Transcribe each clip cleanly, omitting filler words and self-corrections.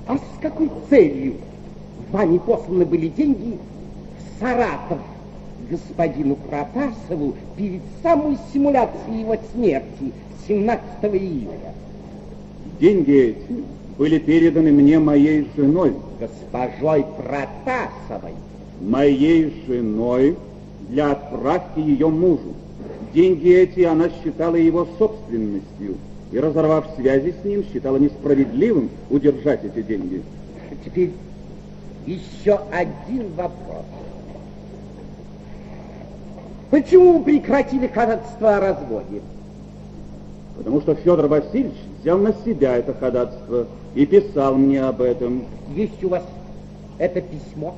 А с какой целью вами посланы были деньги в Саратов господину Протасову перед самой симуляцией его смерти 17 июля? Деньги эти были переданы мне моей женой. Госпожой Протасовой? Моей женой для отправки ее мужу. Деньги эти она считала его собственностью и, разорвав связи с ним, считала несправедливым удержать эти деньги. Теперь еще один вопрос. Почему вы прекратили ходатайство о разводе? Потому что Федор Васильевич взял на себя это ходатайство и писал мне об этом. Есть у вас это письмо?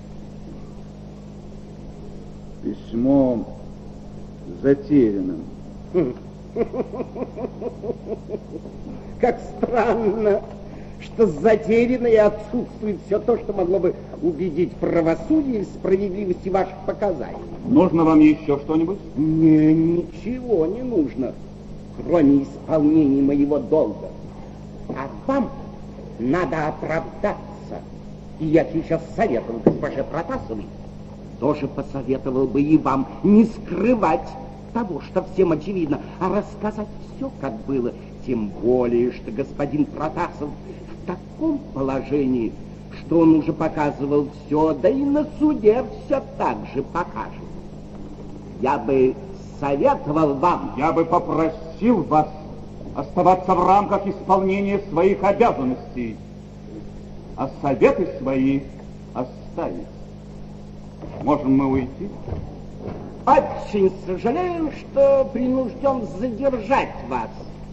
Письмо затеряно. Как странно, что затеряно и отсутствует все то, что могло бы убедить в правосудии и справедливости ваших показаний. Нужно вам еще что-нибудь? Мне ничего не нужно, кроме исполнения моего долга. А вам надо оправдаться. И я сейчас советовал госпоже Протасовой, тоже посоветовал бы и вам не скрывать того, что всем очевидно, а рассказать все, как было. Тем более, что господин Протасов в таком положении, что он уже показывал все, да и на суде все так же покажет. Я бы советовал вам... Я бы попросил вас оставаться в рамках исполнения своих обязанностей, а советы свои оставить. Можем мы уйти? Очень сожалею, что принужден задержать вас.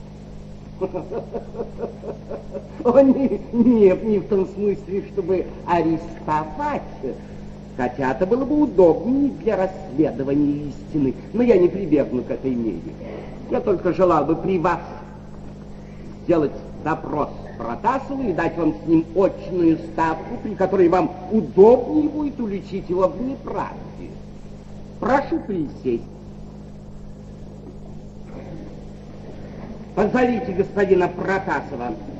О, нет, не в том смысле, чтобы арестовать, хотя это было бы удобнее для расследования истины, но я не прибегну к этой мере. Я только желал бы при вас сделать допрос Протасову и дать вам с ним очную ставку, при которой вам удобнее будет уличить его в неправде. Прошу присесть. Позовите господина Протасова.